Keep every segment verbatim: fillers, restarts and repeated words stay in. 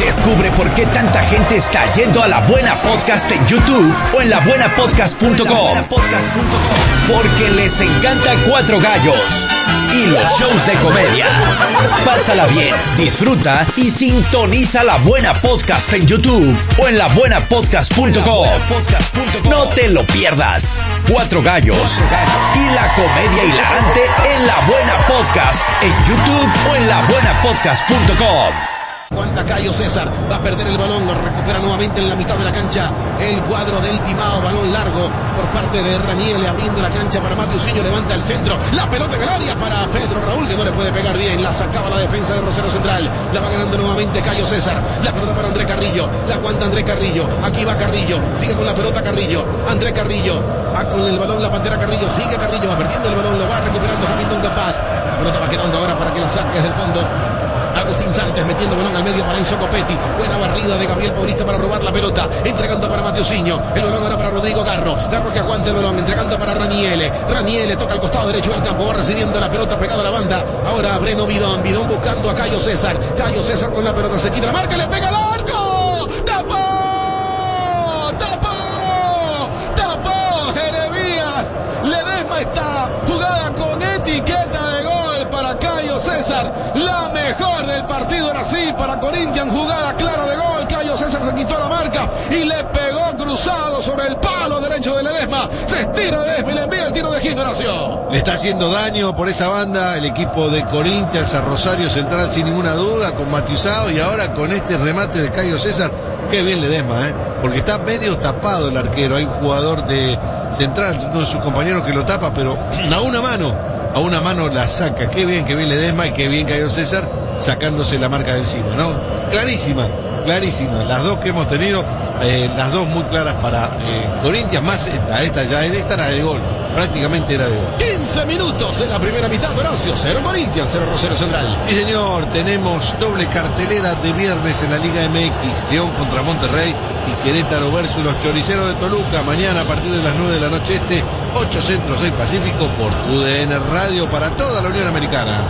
Descubre por qué tanta gente está yendo a La Buena Podcast en YouTube o en la buena podcast punto com. Porque les encanta Cuatro Gallos y los shows de comedia. Pásala bien, disfruta y sintoniza La Buena Podcast en YouTube o en la buena podcast punto com. No te lo pierdas. Cuatro Gallos y la comedia hilarante en La Buena Podcast en YouTube o en la buena podcast punto com. Aguanta Cayo César, va a perder el balón, lo recupera nuevamente en la mitad de la cancha el cuadro del Timao, balón largo por parte de Raniel, abriendo la cancha para Matiusinho, levanta el centro, la pelota en el área para Pedro Raúl, que no le puede pegar bien, la sacaba la defensa de Rosario Central, la va ganando nuevamente Cayo César, la pelota para André Carrillo, la aguanta André Carrillo, aquí va Carrillo, sigue con la pelota Carrillo, André Carrillo, va con el balón la Pantera Carrillo, sigue Carrillo, va perdiendo el balón, lo va recuperando Hamilton Capaz, la pelota va quedando ahora para que la saque desde el fondo. Agustín Santos metiendo balón al medio para Enzo Copetti. Buena barrida de Gabriel Paulista para robar la pelota. Entregando para Matiusinho. El balón ahora para Rodrigo Garro. Garro que aguanta el balón. Entregando para Raniele. Raniele toca al costado derecho del campo. Va recibiendo la pelota pegado a la banda. Ahora Breno Bidón. Bidón buscando a Cayo César. Cayo César con la pelota. Se quita la marca. Le pega al arco. ¡Tapó! ¡Tapó! ¡Tapó! Jeremías. Ledesma está jugada con etiqueta de gol para Cayo César. La mejor del partido era así para Corinthians, jugada clara de gol. Cayo César se quitó la marca y le pegó cruzado sobre el palo derecho de Ledesma. Se estira Ledesma y le envía el tiro de Gil Horacio. Le está haciendo daño por esa banda el equipo de Corinthians a Rosario Central sin ninguna duda, con Matiusao y ahora con este remate de Cayo César. Qué bien Ledesma, ¿eh? Porque está medio tapado el arquero. Hay un jugador de Central, uno de sus compañeros que lo tapa, pero a una mano, a una mano la saca. Qué bien, qué bien Ledesma y qué bien Cayo César sacándose la marca de encima, ¿no? Clarísima, clarísima. Las dos que hemos tenido, eh, las dos muy claras para eh, Corinthians, más esta, esta ya, esta era de gol. Prácticamente era de gol. quince minutos de la primera mitad, Horacio, cero Corinthians, cero Rosario Central. Sí, señor, tenemos doble cartelera de viernes en la Liga M X. León contra Monterrey y Querétaro versus los Choriceros de Toluca. Mañana a partir de las nueve de la noche este, ocho Centro, seis Pacífico, por U D N Radio para toda la Unión Americana.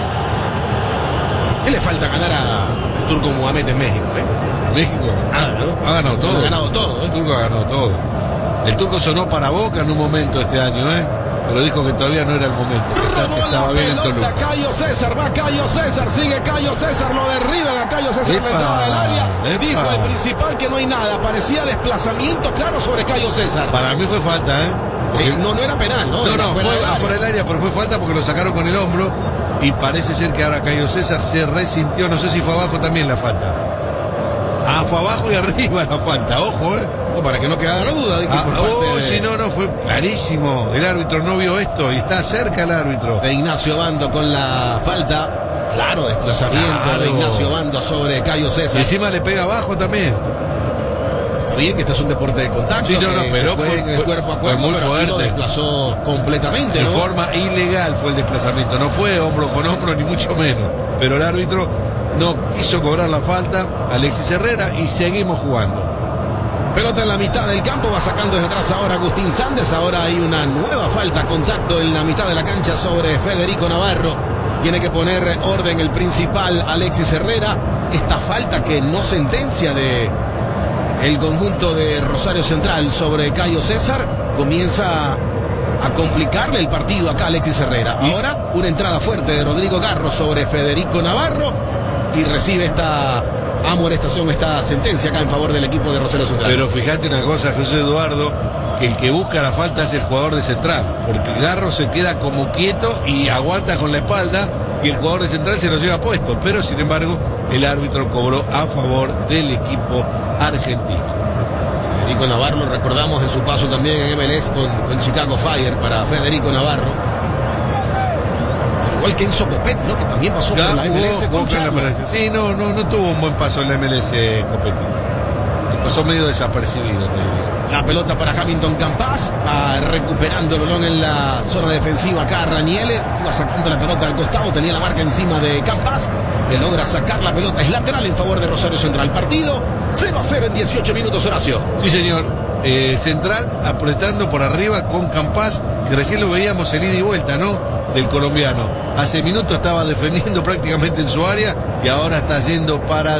¿Qué le falta ganar al Turco Mohamed en México, eh? México ah, ¿no? ha ganado todo. Ha ganado todo, ¿eh? El Turco ha ganado todo. El Turco sonó para Boca en un momento este año, ¿eh? Pero dijo que todavía no era el momento. Robó Estaba la bien en pelota Toluca. Cayo César, va Cayo César, sigue Cayo César, lo derriban a Cayo César en la entrada del área. Epa. Dijo el principal que no hay nada, parecía desplazamiento claro sobre Cayo César. Para mí fue falta, ¿eh? Porque... Eh, no, no era penal, ¿no? No, era no, fuera fue del área. afuera del área, pero fue falta porque lo sacaron con el hombro y parece ser que ahora Cayo César se resintió, no sé si fue abajo también la falta. Ah, fue abajo y arriba la falta, ojo, ¿eh? Oh, para que no quedara la duda. De que ah, por oh, parte de... si no, no, fue clarísimo. El árbitro no vio esto y está cerca el árbitro. De Ignacio Bando con la falta. Claro, desplazamiento claro. de Ignacio Bando sobre Cayo César. Y encima le pega abajo también. Está bien que este es un deporte de contacto. Sí, no, no, pero fue, fue, en el cuerpo a cuerpo, fue muy pero fuerte. aquí lo desplazó completamente, De ¿no? forma ilegal fue el desplazamiento. No fue hombro con hombro, ni mucho menos. Pero el árbitro no quiso cobrar la falta, Alexis Herrera, y seguimos jugando. Pelota en la mitad del campo, va sacando desde atrás ahora Agustín Sandes. Ahora hay una nueva falta, contacto en la mitad de la cancha sobre Federico Navarro. Tiene que poner orden el principal Alexis Herrera. Esta falta que no sentencia de el conjunto de Rosario Central sobre Cayo César comienza a complicarle el partido acá a Alexis Herrera. Ahora una entrada fuerte de Rodrigo Garro sobre Federico Navarro y recibe esta amonestación, esta sentencia acá en favor del equipo de Rosario Central. Pero fíjate una cosa, José Eduardo, que el que busca la falta es el jugador de Central, porque Garro se queda como quieto y aguanta con la espalda y el jugador de Central se lo lleva puesto, pero sin embargo el árbitro cobró a favor del equipo argentino. Federico Navarro, lo recordamos en su paso también en M L S con, con Chicago Fire para Federico Navarro. Igual que Enzo Copetti, ¿no? Que también pasó Ya, por la M L S jugó, con jugó Charlo. la Sí, no, no, no tuvo un buen paso en la M L S Copetti. Pasó medio desapercibido, te diría. La pelota para Hamilton Campas, va recuperando el balón en la zona defensiva acá Raniele, iba sacando la pelota al costado, tenía la marca encima de Campas, le logra sacar la pelota, es lateral en favor de Rosario Central. Partido cero a cero en dieciocho minutos, Horacio. Sí, señor. Eh, Central apretando por arriba con Campas, que recién lo veíamos en ida y vuelta, ¿no? Del colombiano. Hace minutos estaba defendiendo prácticamente en su área y ahora está yendo para